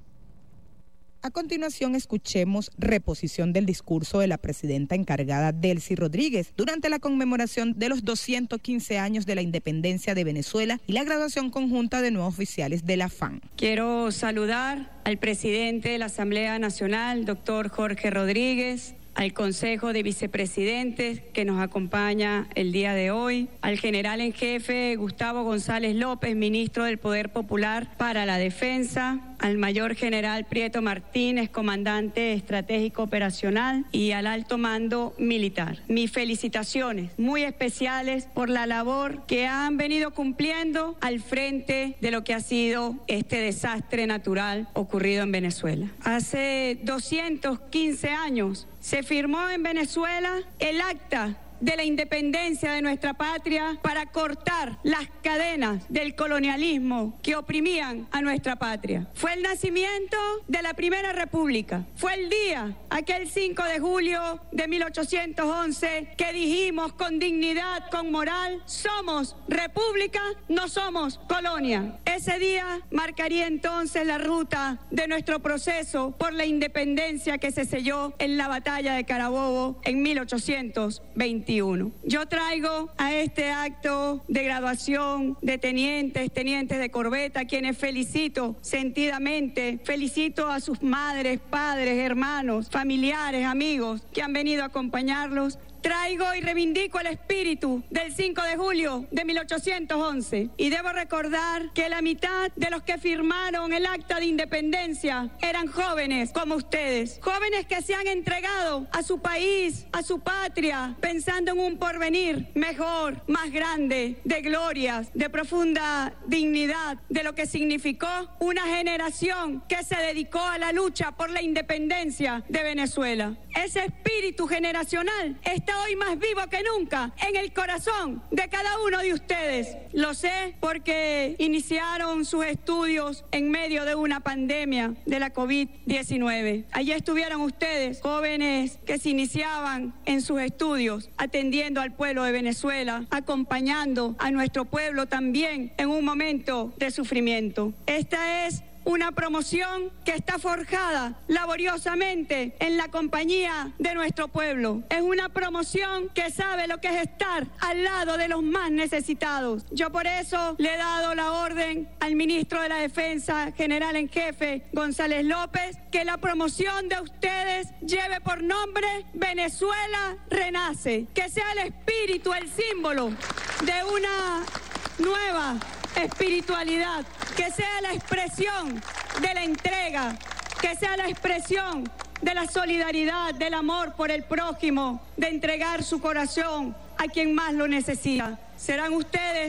A continuación, escuchemos reposición del discurso de la presidenta encargada Delcy Rodríguez durante la conmemoración de los doscientos quince años de la independencia de Venezuela y la graduación conjunta de nuevos oficiales de la F A N. Quiero saludar al presidente de la Asamblea Nacional, doctor Jorge Rodríguez, al Consejo de Vicepresidentes que nos acompaña el día de hoy, al general en jefe Gustavo González López, ministro del Poder Popular para la Defensa, al mayor general Prieto Martínez, comandante estratégico operacional, y al alto mando militar. Mis felicitaciones muy especiales por la labor que han venido cumpliendo al frente de lo que ha sido este desastre natural ocurrido en Venezuela. Hace doscientos quince años se firmó en Venezuela el Acta de la Independencia de nuestra patria para cortar las cadenas del colonialismo que oprimían a nuestra patria. Fue el nacimiento de la Primera República. Fue el día, aquel cinco de julio de mil ochocientos once, que dijimos con dignidad, con moral, somos república, no somos colonia. Ese día marcaría entonces la ruta de nuestro proceso por la independencia que se selló en la batalla de Carabobo en mil ochocientos veintiuno. Yo traigo a este acto de graduación de tenientes, tenientes de corbeta, a quienes felicito sentidamente, felicito a sus madres, padres, hermanos, familiares, amigos que han venido a acompañarlos. Traigo y reivindico el espíritu del cinco de julio de mil ochocientos once y debo recordar que la mitad de los que firmaron el Acta de Independencia eran jóvenes como ustedes, jóvenes que se han entregado a su país, a su patria, pensando en un porvenir mejor, más grande, de glorias, de profunda dignidad, de lo que significó una generación que se dedicó a la lucha por la independencia de Venezuela. Ese espíritu generacional está hoy más vivo que nunca en el corazón de cada uno de ustedes. Lo sé porque iniciaron sus estudios en medio de una pandemia de la COVID diecinueve. Allí estuvieron ustedes, jóvenes que se iniciaban en sus estudios, atendiendo al pueblo de Venezuela, acompañando a nuestro pueblo también en un momento de sufrimiento. Esta es una promoción que está forjada laboriosamente en la compañía de nuestro pueblo. Es una promoción que sabe lo que es estar al lado de los más necesitados. Yo por eso le he dado la orden al ministro de la Defensa, general en jefe González López, que la promoción de ustedes lleve por nombre Venezuela Renace, que sea el espíritu, el símbolo de una nueva espiritualidad, que sea la expresión de la entrega, que sea la expresión de la solidaridad, del amor por el prójimo, de entregar su corazón a quien más lo necesita. Serán ustedes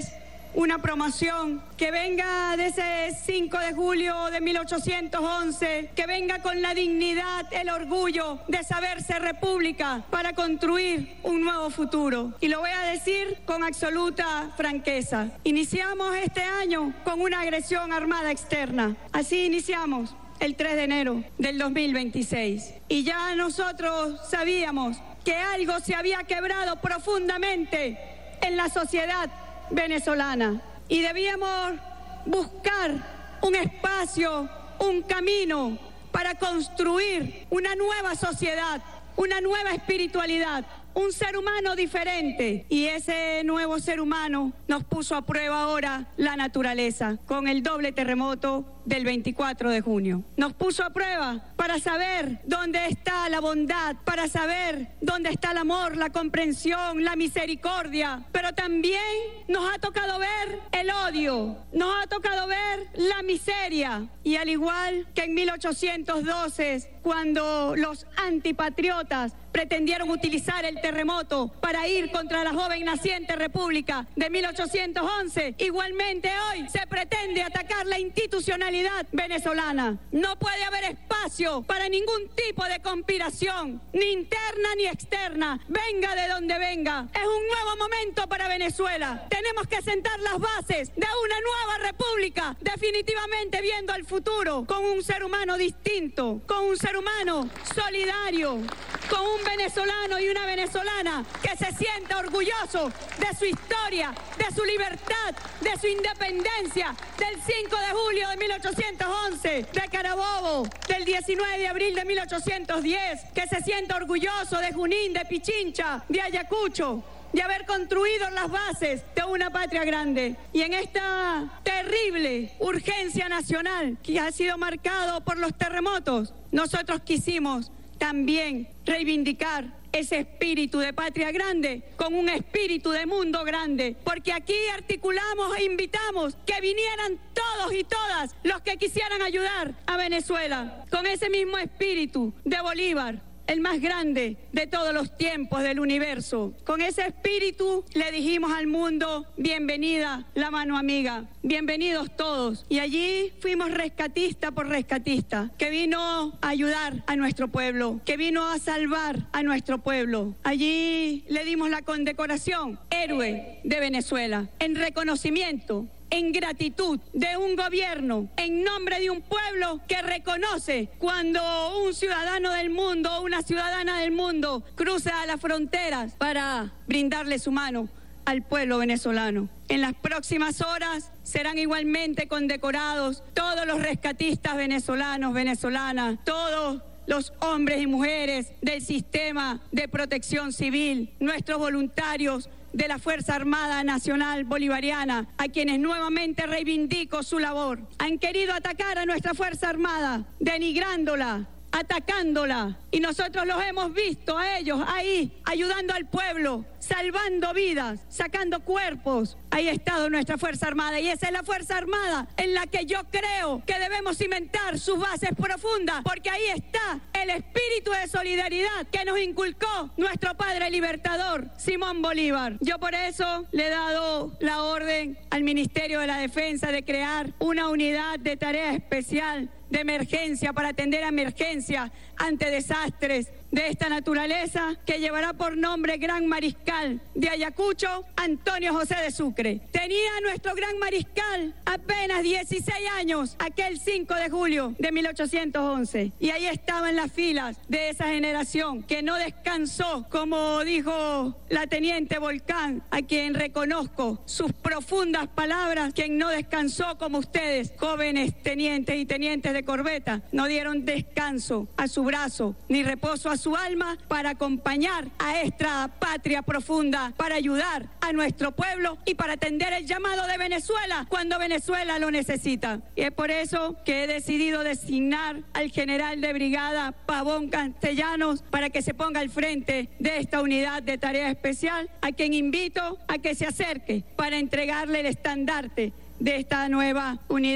una promoción que venga de ese cinco de julio de mil ochocientos once, que venga con la dignidad, el orgullo de saberse república para construir un nuevo futuro. Y lo voy a decir con absoluta franqueza. Iniciamos este año con una agresión armada externa. Así iniciamos el tres de enero del dos mil veintiséis. Y ya nosotros sabíamos que algo se había quebrado profundamente en la sociedad venezolana y debíamos buscar un espacio, un camino para construir una nueva sociedad, una nueva espiritualidad, un ser humano diferente. Y ese nuevo ser humano nos puso a prueba ahora la naturaleza con el doble terremoto del veinticuatro de junio. Nos puso a prueba para saber dónde está la bondad, para saber dónde está el amor, la comprensión, la misericordia. Pero también nos ha tocado ver el odio, nos ha tocado ver la miseria. Y al igual que en mil ochocientos doce, cuando los antipatriotas pretendieron utilizar el terremoto para ir contra la joven naciente República de mil ochocientos once, igualmente hoy se pretende atacar la institucionalidad venezolana. No puede haber espacio para ningún tipo de conspiración, ni interna ni externa, venga de donde venga. Es un nuevo momento para Venezuela. Tenemos que sentar las bases de una nueva república, definitivamente viendo al futuro con un ser humano distinto, con un ser humano solidario, con un venezolano y una venezolana que se sienta orgulloso de su historia, de su libertad, de su independencia, del cinco de julio de mil ochocientos once, de Carabobo, del diecinueve de abril de mil ochocientos diez, que se sienta orgulloso de Junín, de Pichincha, de Ayacucho, de haber construido las bases de una patria grande. Y en esta terrible urgencia nacional que ha sido marcado por los terremotos, nosotros quisimos también reivindicar ese espíritu de patria grande con un espíritu de mundo grande, porque aquí articulamos e invitamos que vinieran todos y todas los que quisieran ayudar a Venezuela con ese mismo espíritu de Bolívar, el más grande de todos los tiempos del universo. Con ese espíritu le dijimos al mundo: bienvenida la mano amiga, bienvenidos todos. Y allí fuimos rescatista por rescatista, que vino a ayudar a nuestro pueblo, que vino a salvar a nuestro pueblo. Allí le dimos la condecoración Héroe de Venezuela, en reconocimiento, en gratitud de un gobierno, en nombre de un pueblo que reconoce cuando un ciudadano del mundo o una ciudadana del mundo cruza las fronteras para brindarle su mano al pueblo venezolano. En las próximas horas serán igualmente condecorados todos los rescatistas venezolanos, venezolanas, todos los hombres y mujeres del sistema de protección civil, nuestros voluntarios de la Fuerza Armada Nacional Bolivariana, a quienes nuevamente reivindico su labor. Han querido atacar a nuestra Fuerza Armada, denigrándola, atacándola, y nosotros los hemos visto a ellos ahí, ayudando al pueblo, salvando vidas, sacando cuerpos. Ahí ha estado nuestra Fuerza Armada, y esa es la Fuerza Armada en la que yo creo que debemos cimentar sus bases profundas, porque ahí está el espíritu de solidaridad que nos inculcó nuestro padre libertador, Simón Bolívar. Yo por eso le he dado la orden al Ministerio de la Defensa de crear una unidad de tarea especial de emergencia para atender a emergencias ante desastres de esta naturaleza, que llevará por nombre Gran Mariscal de Ayacucho, Antonio José de Sucre. Tenía nuestro Gran Mariscal apenas dieciséis años aquel cinco de julio de mil ochocientos once, y ahí estaba en las filas de esa generación que no descansó, como dijo la teniente Volcán, a quien reconozco sus profundas palabras, quien no descansó como ustedes, jóvenes tenientes y tenientes de corbeta, no dieron descanso a su brazo ni reposo a su alma para acompañar a esta patria profunda, para ayudar a nuestro pueblo y para atender el llamado de Venezuela cuando Venezuela lo necesita. Y es por eso que he decidido designar al general de brigada Pavón Castellanos para que se ponga al frente de esta unidad de tarea especial, a quien invito a que se acerque para entregarle el estandarte de esta nueva unidad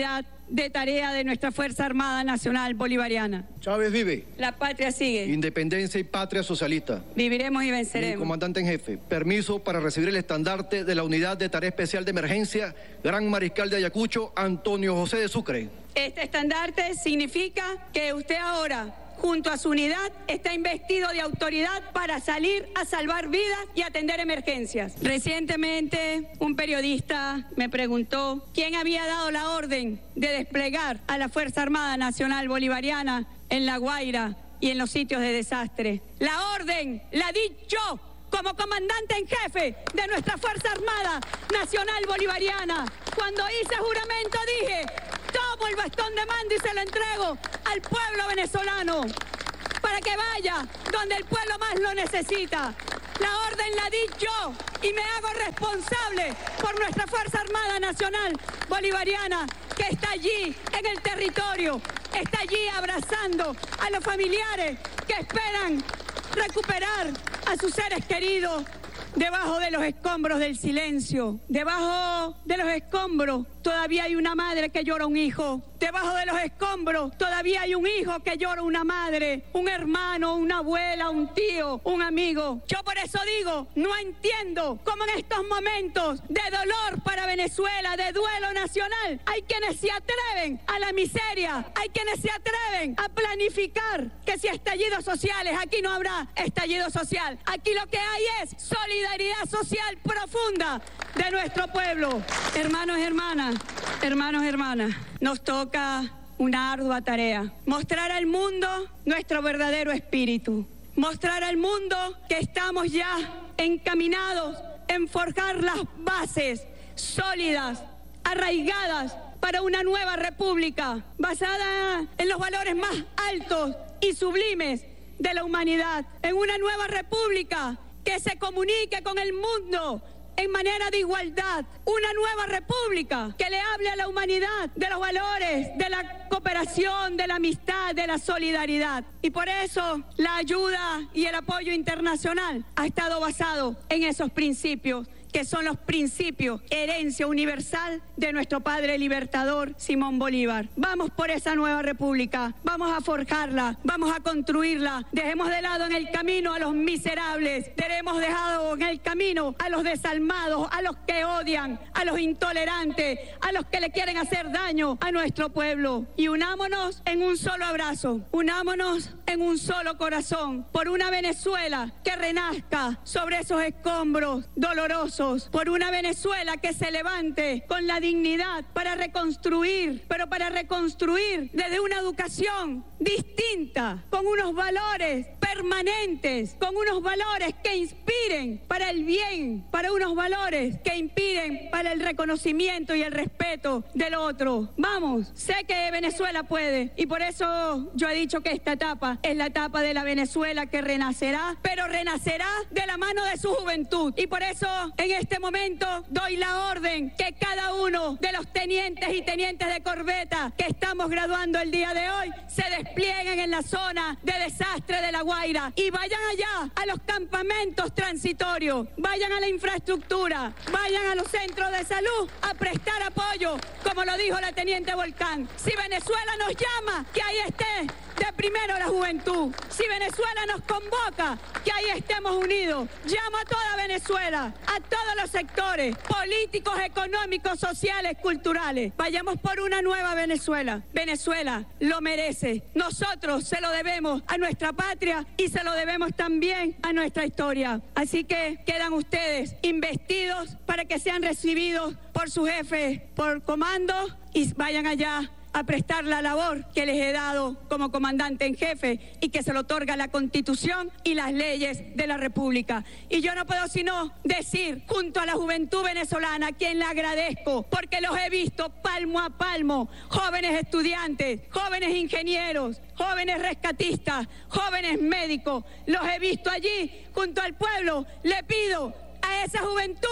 de tarea de nuestra Fuerza Armada Nacional Bolivariana. Chávez vive. La patria sigue. Independencia y patria socialista. Viviremos y venceremos. Mi comandante en jefe, permiso para recibir el estandarte de la Unidad de Tarea Especial de Emergencia, Gran Mariscal de Ayacucho, Antonio José de Sucre. Este estandarte significa que usted ahora, junto a su unidad, está investido de autoridad para salir a salvar vidas y atender emergencias. Recientemente, un periodista me preguntó quién había dado la orden de desplegar a la Fuerza Armada Nacional Bolivariana en La Guaira y en los sitios de desastre. La orden la di yo, como comandante en jefe de nuestra Fuerza Armada Nacional Bolivariana. Cuando hice juramento dije, tomo el bastón de mando y se lo entrego al pueblo venezolano para que vaya donde el pueblo más lo necesita. La orden la di yo y me hago responsable por nuestra Fuerza Armada Nacional Bolivariana, que está allí en el territorio, está allí abrazando a los familiares que esperan recuperar a sus seres queridos debajo de los escombros del silencio. Debajo de los escombros todavía hay una madre que llora un hijo. Debajo de los escombros todavía hay un hijo que llora una madre, un hermano, una abuela, un tío, un amigo. Yo por eso digo, no entiendo cómo en estos momentos de dolor para Venezuela, de duelo nacional, hay quienes se atreven a la miseria, hay quienes se atreven a planificar que si estallidos sociales, aquí no habrá estallido social. Aquí lo que hay es solidaridad social profunda de nuestro pueblo. Hermanos y hermanas, hermanos y hermanas, nos toca una ardua tarea: mostrar al mundo nuestro verdadero espíritu, mostrar al mundo que estamos ya encaminados en forjar las bases sólidas, arraigadas para una nueva república basada en los valores más altos y sublimes de la humanidad, en una nueva república que se comunique con el mundo en manera de igualdad, una nueva república que le hable a la humanidad de los valores, de la cooperación, de la amistad, de la solidaridad. Y por eso la ayuda y el apoyo internacional ha estado basado en esos principios, que son los principios, herencia universal de nuestro padre libertador Simón Bolívar. Vamos por esa nueva república, vamos a forjarla, vamos a construirla. Dejemos de lado en el camino a los miserables, dejemos dejado en el camino a los desalmados, a los que odian, a los intolerantes, a los que le quieren hacer daño a nuestro pueblo. Y unámonos en un solo abrazo, unámonos en un solo corazón, por una Venezuela que renazca sobre esos escombros dolorosos, por una Venezuela que se levante con la dignidad para reconstruir, pero para reconstruir desde una educación distinta, con unos valores permanentes, con unos valores que inspiren para el bien, para unos valores que inspiren para el reconocimiento y el respeto del otro. Vamos, sé que Venezuela puede, y por eso yo he dicho que esta etapa es la etapa de la Venezuela que renacerá, pero renacerá de la mano de su juventud. Y por eso en este momento doy la orden que cada uno de los tenientes y tenientes de corbeta que estamos graduando el día de hoy se desplieguen en la zona de desastre de La Guaira y vayan allá a los campamentos transitorios, vayan a la infraestructura, vayan a los centros de salud a prestar apoyo, como lo dijo la teniente Volcán. Si Venezuela nos llama, que ahí esté de primero la juventud. Si Venezuela nos convoca, que ahí estemos unidos. Llamo a toda Venezuela, a todos los sectores políticos, económicos, sociales, culturales. Vayamos por una nueva Venezuela. Venezuela lo merece. Nosotros se lo debemos a nuestra patria y se lo debemos también a nuestra historia. Así que quedan ustedes investidos para que sean recibidos por su jefe, por comando, y vayan allá a prestar la labor que les he dado como comandante en jefe y que se le otorga la Constitución y las leyes de la República. Y yo no puedo sino decir, junto a la juventud venezolana, a quien le agradezco, porque los he visto palmo a palmo, jóvenes estudiantes, jóvenes ingenieros, jóvenes rescatistas, jóvenes médicos, los he visto allí junto al pueblo. Le pido a esa juventud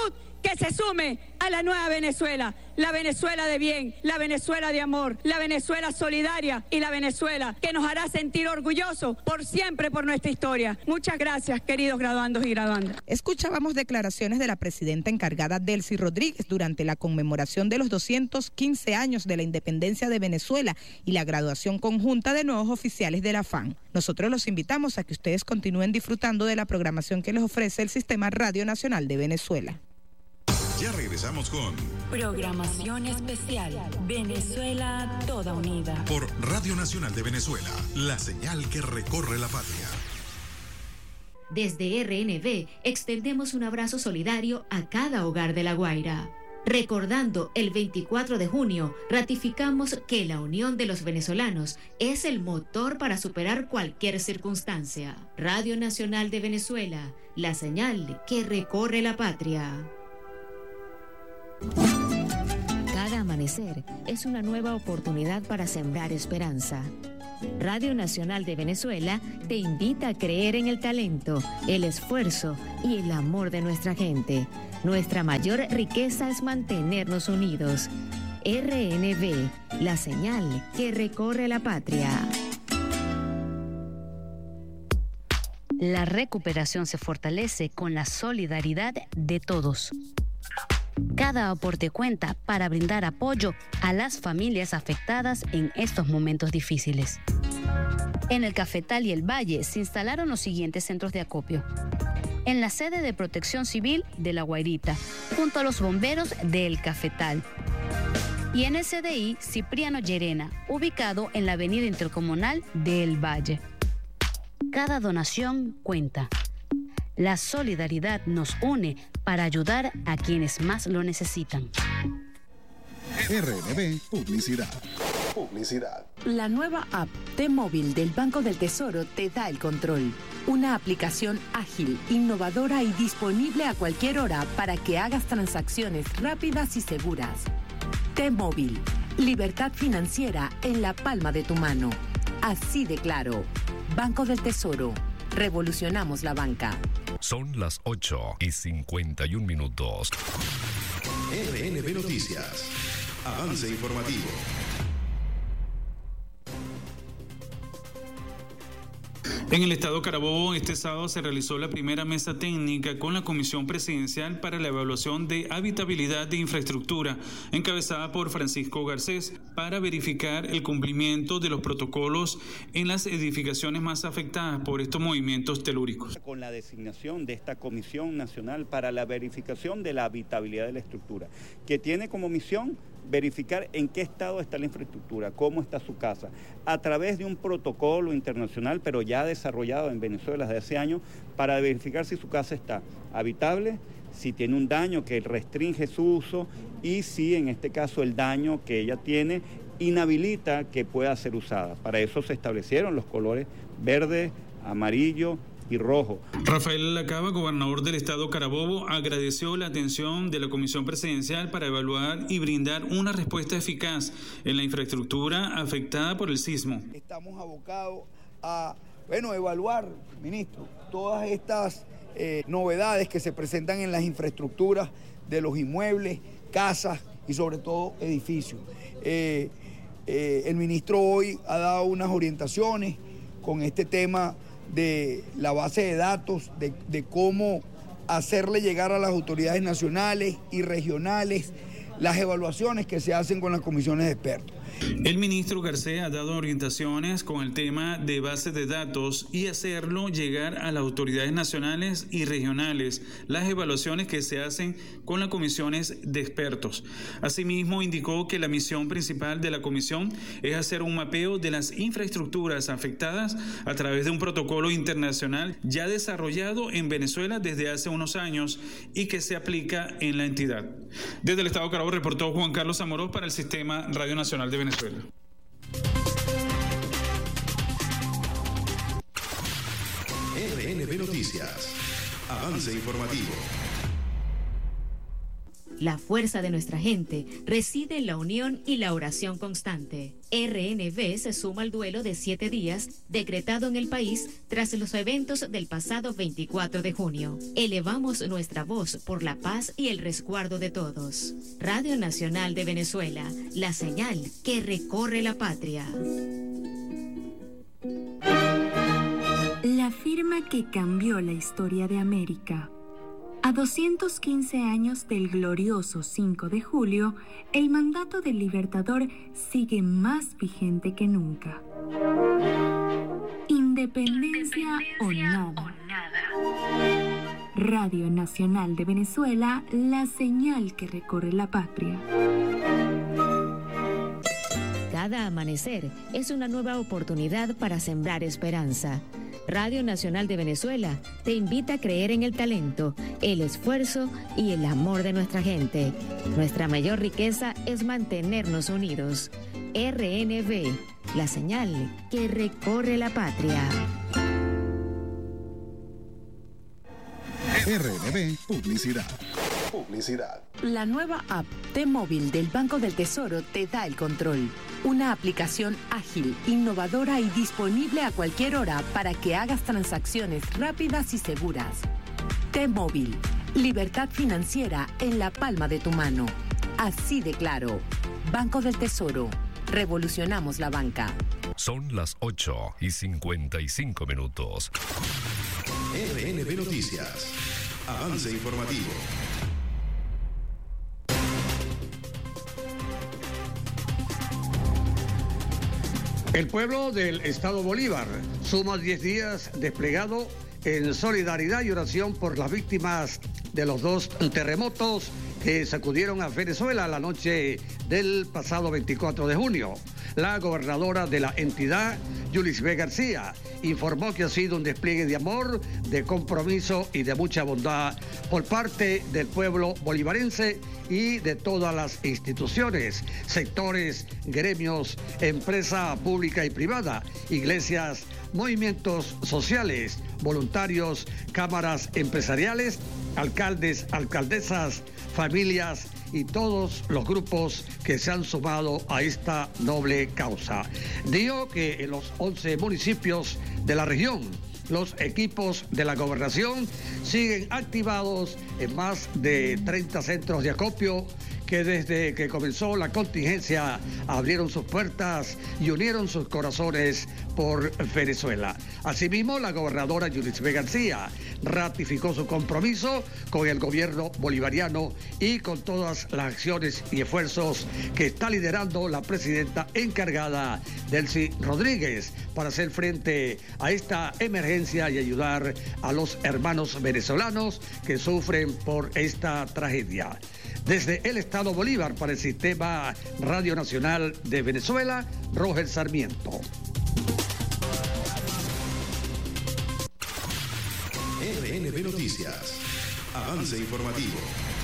que se sume a la nueva Venezuela, la Venezuela de bien, la Venezuela de amor, la Venezuela solidaria y la Venezuela que nos hará sentir orgullosos por siempre por nuestra historia. Muchas gracias, queridos graduandos y graduandas. Escuchábamos declaraciones de la presidenta encargada Delcy Rodríguez durante la conmemoración de los doscientos quince años de la independencia de Venezuela y la graduación conjunta de nuevos oficiales de la F A N. Nosotros los invitamos a que ustedes continúen disfrutando de la programación que les ofrece el Sistema Radio Nacional de Venezuela. Ya regresamos con Programación Especial Venezuela Toda Unida por Radio Nacional de Venezuela, la señal que recorre la patria. Desde R N V extendemos un abrazo solidario a cada hogar de La Guaira. Recordando el veinticuatro de junio, ratificamos que la unión de los venezolanos es el motor para superar cualquier circunstancia. Radio Nacional de Venezuela, la señal que recorre la patria. Cada amanecer es una nueva oportunidad para sembrar esperanza. Radio Nacional de Venezuela te invita a creer en el talento, el esfuerzo y el amor de nuestra gente. Nuestra mayor riqueza es mantenernos unidos. R N V, la señal que recorre la patria. La recuperación se fortalece con la solidaridad de todos. Cada aporte cuenta para brindar apoyo a las familias afectadas en estos momentos difíciles. En el Cafetal y el Valle se instalaron los siguientes centros de acopio. En la sede de Protección Civil de La Guairita, junto a los bomberos de El Cafetal. Y en el C D I Cipriano Llerena, ubicado en la avenida intercomunal de El Valle. Cada donación cuenta. La solidaridad nos une para ayudar a quienes más lo necesitan. R N V Publicidad. Publicidad. La nueva app T-Móvil del Banco del Tesoro te da el control. Una aplicación ágil, innovadora y disponible a cualquier hora para que hagas transacciones rápidas y seguras. T-Móvil. Libertad financiera en la palma de tu mano. Así de claro. Banco del Tesoro. Revolucionamos la banca. Son las ocho y cincuenta y un minutos. R N V Noticias. Avance informativo. En el estado Carabobo, este sábado se realizó la primera mesa técnica con la Comisión Presidencial para la Evaluación de Habitabilidad de Infraestructura, encabezada por Francisco Garcés, para verificar el cumplimiento de los protocolos en las edificaciones más afectadas por estos movimientos telúricos. Con la designación de esta Comisión Nacional para la Verificación de la Habitabilidad de la Estructura, que tiene como misión verificar en qué estado está la infraestructura, cómo está su casa, a través de un protocolo internacional, pero ya desarrollado en Venezuela desde hace años, para verificar si su casa está habitable, si tiene un daño que restringe su uso y si en este caso el daño que ella tiene inhabilita que pueda ser usada. Para eso se establecieron los colores verde, amarillo y rojo. Rafael Lacaba, gobernador del estado Carabobo, agradeció la atención de la Comisión Presidencial para evaluar y brindar una respuesta eficaz en la infraestructura afectada por el sismo. Estamos abocados a, bueno, evaluar, ministro, todas estas eh, novedades que se presentan en las infraestructuras de los inmuebles, casas y sobre todo edificios. Eh, eh, el ministro hoy ha dado unas orientaciones con este tema de la base de datos, de, de cómo hacerle llegar a las autoridades nacionales y regionales las evaluaciones que se hacen con las comisiones de expertos. El ministro Garcés ha dado orientaciones con el tema de bases de datos y hacerlo llegar a las autoridades nacionales y regionales las evaluaciones que se hacen con las comisiones de expertos. Asimismo, indicó que la misión principal de la comisión es hacer un mapeo de las infraestructuras afectadas a través de un protocolo internacional ya desarrollado en Venezuela desde hace unos años y que se aplica en la entidad. Desde el estado de Carabobo reportó Juan Carlos Amorós para el Sistema Radio Nacional de Venezuela. R N V Noticias. Avance informativo. La fuerza de nuestra gente reside en la unión y la oración constante. R N V se suma al duelo de siete días decretado en el país tras los eventos del pasado veinticuatro de junio. Elevamos nuestra voz por la paz y el resguardo de todos. Radio Nacional de Venezuela, la señal que recorre la patria. La firma que cambió la historia de América. A doscientos quince años del glorioso cinco de julio, el mandato del Libertador sigue más vigente que nunca. Independencia o nada. Radio Nacional de Venezuela, la señal que recorre la patria. Cada amanecer es una nueva oportunidad para sembrar esperanza. Radio Nacional de Venezuela te invita a creer en el talento, el esfuerzo y el amor de nuestra gente. Nuestra mayor riqueza es mantenernos unidos. R N V, la señal que recorre la patria. R N V Publicidad. Publicidad. La nueva app T-Móvil del Banco del Tesoro te da el control. Una aplicación ágil, innovadora y disponible a cualquier hora para que hagas transacciones rápidas y seguras. T-Móvil, libertad financiera en la palma de tu mano. Así de claro. Banco del Tesoro. Revolucionamos la banca. Son las ocho y cincuenta y cinco minutos. R N V Noticias. Avance informativo. El pueblo del Estado Bolívar suma diez días desplegado en solidaridad y oración por las víctimas de los dos terremotos que sacudieron a Venezuela la noche del pasado veinticuatro de junio. La gobernadora de la entidad, Yulis B. García, informó que ha sido un despliegue de amor, de compromiso y de mucha bondad por parte del pueblo bolivarense y de todas las instituciones, sectores, gremios, empresa pública y privada, iglesias, movimientos sociales, voluntarios, cámaras empresariales, alcaldes, alcaldesas, familias y todos los grupos que se han sumado a esta noble causa. Dijo que en los once municipios de la región, los equipos de la gobernación siguen activados en más de treinta centros de acopio que desde que comenzó la contingencia abrieron sus puertas y unieron sus corazones por Venezuela. Asimismo, la gobernadora Yulis B. García ratificó su compromiso con el gobierno bolivariano y con todas las acciones y esfuerzos que está liderando la presidenta encargada, Delcy Rodríguez, para hacer frente a esta emergencia y ayudar a los hermanos venezolanos que sufren por esta tragedia. Desde el Estado Bolívar para el Sistema Radio Nacional de Venezuela, Roger Sarmiento. R N V Noticias. Avance informativo.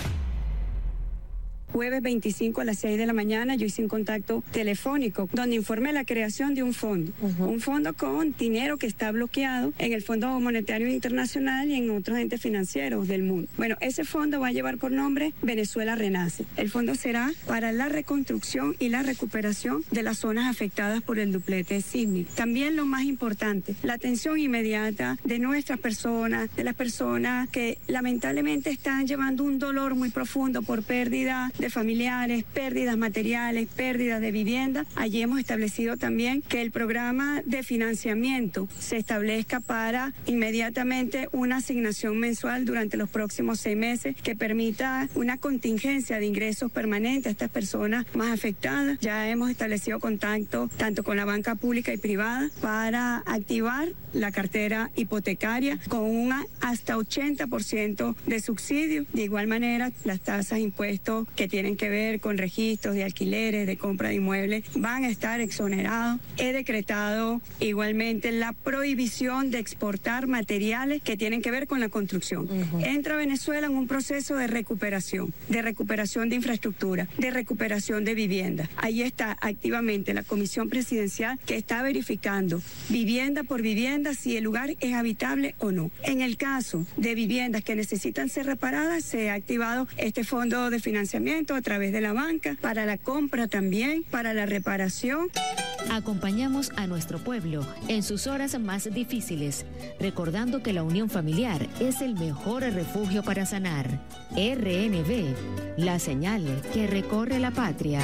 Jueves veinticinco a las seis de la mañana yo hice un contacto telefónico donde informé la creación de un fondo, uh-huh. un fondo con dinero que está bloqueado en el Fondo Monetario Internacional y en otros entes financieros del mundo. Bueno, ese fondo va a llevar por nombre Venezuela Renace. El fondo será para la reconstrucción y la recuperación de las zonas afectadas por el duplete sísmico. También lo más importante, la atención inmediata de nuestras personas, de las personas que lamentablemente están llevando un dolor muy profundo por pérdida de familiares, pérdidas materiales, pérdidas de vivienda. Allí hemos establecido también que el programa de financiamiento se establezca para inmediatamente una asignación mensual durante los próximos seis meses que permita una contingencia de ingresos permanentes a estas personas más afectadas. Ya hemos establecido contacto tanto con la banca pública y privada para activar la cartera hipotecaria con un hasta ochenta por ciento de subsidio. De igual manera, las tasas de impuestos que tienen tienen que ver con registros de alquileres, de compra de inmuebles, van a estar exonerados. He decretado igualmente la prohibición de exportar materiales que tienen que ver con la construcción. Uh-huh. Entra Venezuela en un proceso de recuperación, de recuperación de infraestructura, de recuperación de vivienda. Ahí está activamente la Comisión Presidencial que está verificando vivienda por vivienda si el lugar es habitable o no. En el caso de viviendas que necesitan ser reparadas, se ha activado este fondo de financiamiento a través de la banca para la compra también, para la reparación. Acompañamos a nuestro pueblo en sus horas más difíciles, recordando que la unión familiar es el mejor refugio para sanar. R N B, la señal que recorre la patria.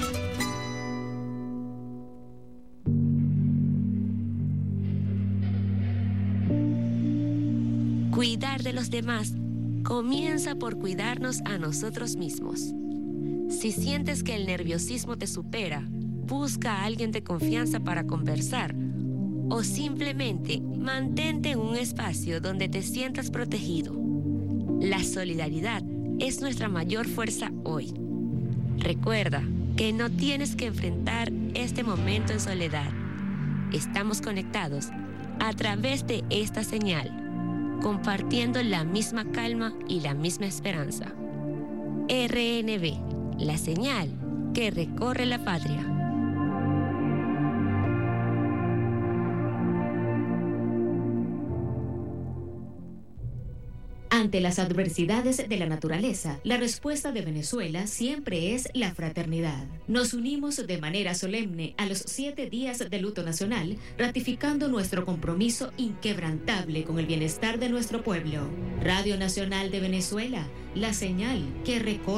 Cuidar de los demás comienza por cuidarnos a nosotros mismos. Si sientes que el nerviosismo te supera, busca a alguien de confianza para conversar o simplemente mantente en un espacio donde te sientas protegido. La solidaridad es nuestra mayor fuerza hoy. Recuerda que no tienes que enfrentar este momento en soledad. Estamos conectados a través de esta señal, compartiendo la misma calma y la misma esperanza. R N B, la señal que recorre la patria. Ante las adversidades de la naturaleza, la respuesta de Venezuela siempre es la fraternidad. Nos unimos de manera solemne a los siete días de luto nacional, ratificando nuestro compromiso inquebrantable con el bienestar de nuestro pueblo. Radio Nacional de Venezuela, la señal que recorre